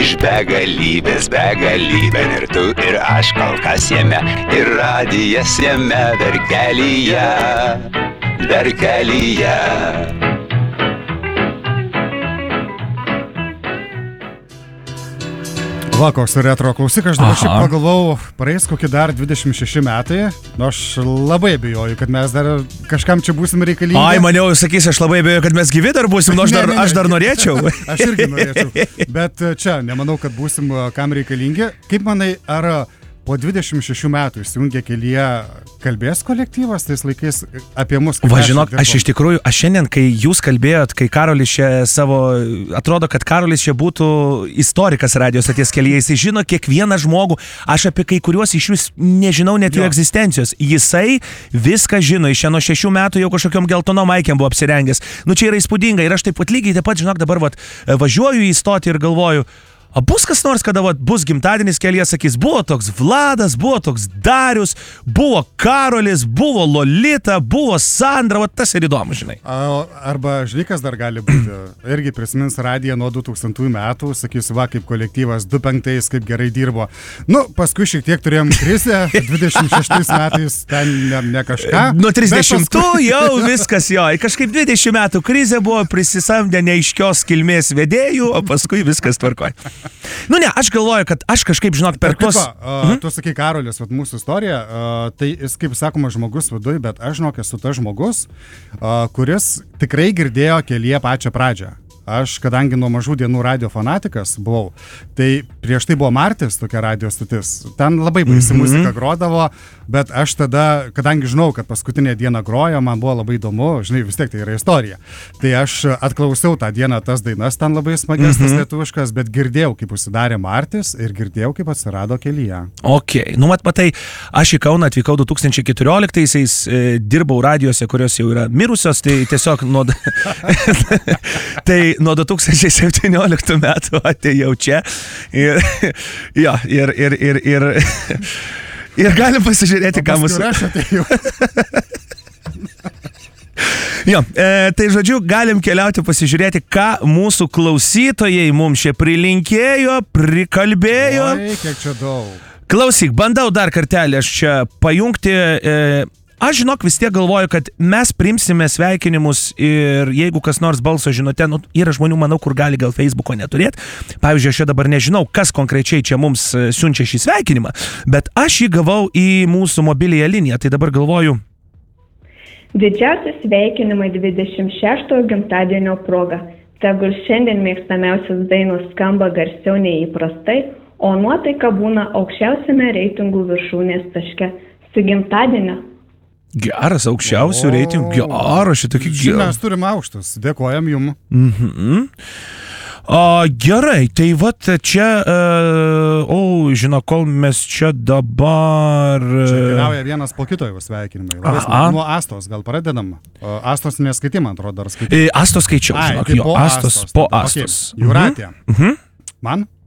iš begalybės begalybėn ir tu ir aš kol kas jame ir radijas jame dar kelyje. Va, koks retro klausyk, aš dabar šiaip pagalvojau, praeis kokie dar 26 metai, aš labai abejoju, kad mes dar kažkam čia būsim reikalingi. Ai, maniau, sakys, aš labai abejoju, kad mes gyvi dar būsim, aš dar norėčiau. Aš irgi norėčiau, bet čia nemanau, kad būsim kam reikalingi. Kaip manai, ar po 26 metų įsijungia kelyje kalbės kolektyvas tais laikais apie mus? Va, žinok, aš iš tikrųjų, aš šiandien, kai jūs kalbėjot, kai Karolis čia atrodo, kad Karolis čia būtų istorikas radijo stoties kelyje, jisai žino kiekvieną žmogų, aš apie kai kuriuos iš jūs nežinau net jų egzistencijos. Jisai viską žino, iš nuo 6 metų jau kažkokiom geltonom maikėm buvo apsirengęs. Nu, čia yra įspūdinga ir aš taip pat lygiai taip pat, žinok, dabar važiuoju į stotį ir galvoju, o bus kas nors, kada bus gimtadienis kelyje, sakys, buvo toks Vladas, buvo toks Darius, buvo Karolis, buvo Lolita, buvo Sandra, tas ir įdomu, žinai. Arba žvykas dar gali būti, irgi prisimins radiją nuo 2000 metų, sakys, va, kaip kolektyvas 25, kaip gerai dirbo. Nu, paskui šiek tiek turėjom krizę, 26 metais ten ne kažką. Nuo 30 jau viskas jo, kažkaip 20 metų krizė buvo, prisisamdė neaiškios kilmės vedėjų, o paskui viskas tvarkoj. Nu ne, aš galvoju, kad aš kažkaip, žinok, per tuos... Tu sakai, Karolis, mūsų istorija, tai jis, kaip sakoma, žmogus viduj, bet aš, žinok, esu tas žmogus, kuris tikrai girdėjo kelyje pačią pradžią. Aš, kadangi nuo mažų dienų radio fanatikas buvau, tai prieš tai buvo Martis, tokia radio stotis. Ten labai baisi muzika grodavo, bet aš tada, kadangi žinau, kad paskutinė diena grojo, man buvo labai įdomu, žinai, vis tiek tai yra istorija. Tai aš atklausiau tą dieną tas dainas, ten labai smagesnis lietuviškas, bet girdėjau, kaip užsidarė Martis ir girdėjau, kaip atsirado kelyje. Ok, nu matai, aš į Kauną atvykau 2014-aisiais, dirbau radijose, kurios jau yra mirusios, tai tiesiog nuo 2017 metų atėjau čia ir galim pasižiūrėti, ką mūsų... Aš atėjau. Jo, tai žodžiu, galim keliauti pasižiūrėti, ką mūsų klausytojai mums čia prilinkėjo, prikalbėjo. Oi, kiek čia daug. Klausyk, bandau dar kartelį aš čia pajungti... Aš, žinok, vis tiek galvoju, kad mes priimsime sveikinimus ir jeigu kas nors balso žinote, nu, yra žmonių, manau, kur gali gal Facebooko neturėti. Pavyzdžiui, aš dabar nežinau, kas konkrečiai čia mums siunčia šį sveikinimą, bet aš jį gavau į mūsų mobiliąją liniją, tai dabar galvoju. Didžiausi sveikinimai 26 gimtadienio proga. Tegul šiandien mėgstamiausios dainos skamba garsiau nei įprastai, o nuotaika būna aukščiausiame reitingų viršūnės taške. Su gimtadienio. Geras, aukščiausių reitingų. Geras, šitokį gerą. Mes turim aukštus. Dėkojam jum. Gerai, tai vat čia, žinau, kol mes čia dabar... Čia keliauja vienas po kito jau sveikinimai. Nuo Astos gal pradedam. Astos neskaitim, man atrodo, ar skaitim. Astos skaičiau, žinok, jo, Astos po Astos. Jūratė. Man?